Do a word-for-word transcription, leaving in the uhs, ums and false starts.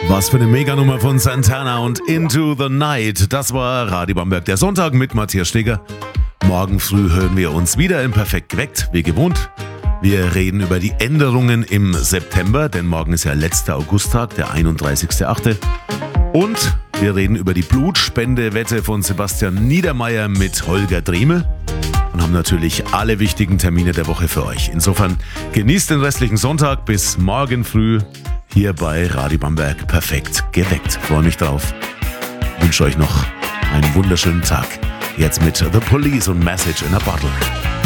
Was für eine Meganummer von Santana und Into the Night. Das war Radio Bamberg, der Sonntag mit Matthias Steger. Morgen früh hören wir uns wieder in Perfekt geweckt, wie gewohnt. Wir reden über die Änderungen im September, denn morgen ist ja letzter Augusttag, der einunddreißigster achte Und wir reden über die Blutspendewette von Sebastian Niedermeyer mit Holger Dremel und haben natürlich alle wichtigen Termine der Woche für euch. Insofern genießt den restlichen Sonntag bis morgen früh hier bei Radio Bamberg Perfekt geweckt. Freue mich drauf. Wünsche euch noch einen wunderschönen Tag. Jetzt mit The Police und Message in a Bottle.